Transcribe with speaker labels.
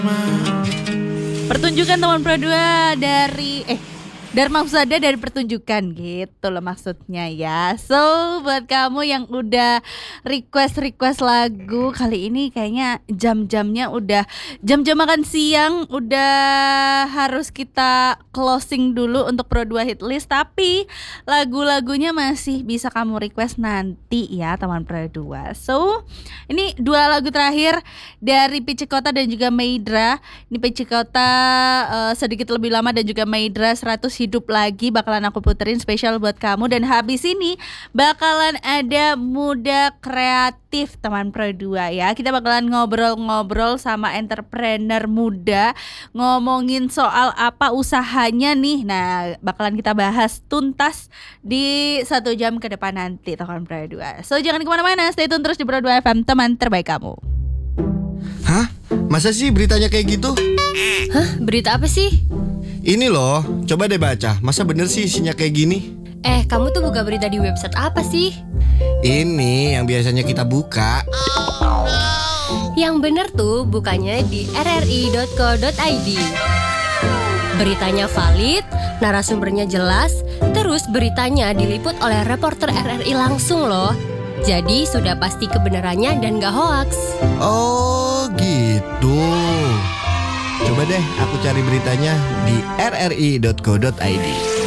Speaker 1: Pertunjukan teman Pro 2 dari Dharma Husada dari pertunjukan gitu loh maksudnya ya. So buat kamu yang udah request lagu kali ini kayaknya jam-jamnya udah jam-jam makan siang, udah harus kita closing dulu untuk Pro 2 hit list. Tapi lagu-lagunya masih bisa kamu request nanti ya teman Pro 2. So ini dua lagu terakhir dari Pici Kota dan juga Maidra. Ini Pici Kota sedikit lebih lama dan juga Maidra 100 hidup lagi bakalan aku puterin spesial buat kamu. Dan habis ini bakalan ada Muda Kreatif teman Pro 2 ya. Kita bakalan ngobrol-ngobrol sama entrepreneur muda, ngomongin soal apa usahanya nih. Nah bakalan kita bahas tuntas di 1 jam ke depan nanti teman Pro 2. So jangan kemana-mana, stay tune terus di Pro 2 FM, teman terbaik kamu.
Speaker 2: Hah? Masa sih beritanya kayak gitu?
Speaker 3: Hah? Berita apa sih?
Speaker 2: Ini loh, coba deh baca. Masa bener sih isinya kayak gini?
Speaker 3: Kamu tuh buka berita di website apa sih?
Speaker 2: Ini yang biasanya kita buka.
Speaker 3: Yang bener tuh bukanya di rri.co.id. Beritanya valid, narasumbernya jelas, terus beritanya diliput oleh reporter RRI langsung loh. Jadi sudah pasti kebenarannya dan gak hoaks.
Speaker 2: Oh gitu. Coba deh aku cari beritanya di rri.co.id.